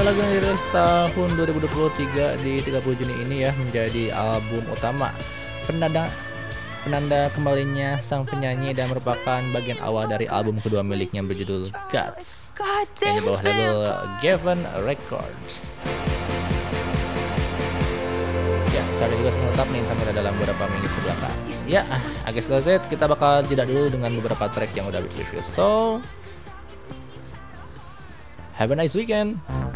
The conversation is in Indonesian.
lagu yang dirilis tahun 2023 di 30 Juni ini ya menjadi album utama penanda kembalinya sang penyanyi dan merupakan bagian awal dari album kedua miliknya berjudul Guts yang di bawah label Geffen Records. Ya, cari juga sangat tetap nih sampai dalam beberapa minggu ke belakang. Ya, I guess that's it. Kita bakal jeda dulu dengan beberapa track yang udah di preview. So, have a nice weekend.